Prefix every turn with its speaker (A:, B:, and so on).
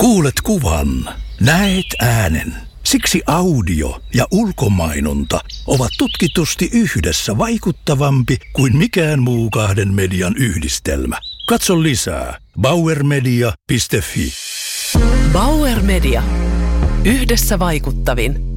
A: Kuulet kuvan, näet äänen. Siksi audio ja ulkomainonta ovat tutkitusti yhdessä vaikuttavampi kuin mikään muu kahden median yhdistelmä. Katso lisää bauermedia.fi.
B: Bauer Media. Yhdessä vaikuttavin.